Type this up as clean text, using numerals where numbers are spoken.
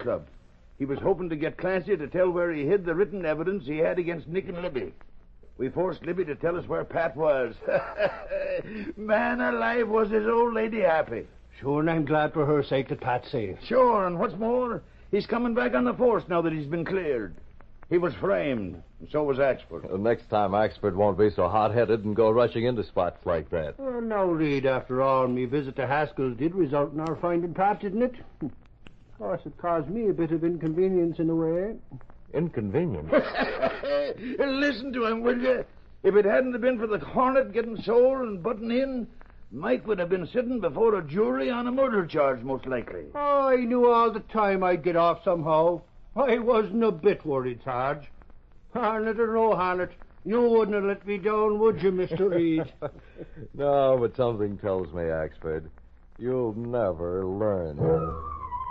club. He was hoping to get Clancy to tell where he hid the written evidence he had against Nick and Libby. We forced Libby to tell us where Pat was. Man alive, was his old lady happy. Sure, and I'm glad for her sake that Pat's safe. Sure, and what's more, he's coming back on the force now that he's been cleared. He was framed, and so was Axford. The next time, Axford won't be so hot-headed and go rushing into spots like that. Well, now, Reed, after all, me visit to Haskell's did result in our finding Pat, didn't it? Of course, it caused me a bit of inconvenience in a way. Inconvenient? Listen to him, will you? If it hadn't have been for the Hornet getting sold and butting in, Mike would have been sitting before a jury on a murder charge, most likely. Oh, I knew all the time I'd get off somehow. I wasn't a bit worried, Sarge. Hornet or no Hornet, you wouldn't have let me down, would you, Mr. Reed? No, but something tells me, Axford, you'll never learn.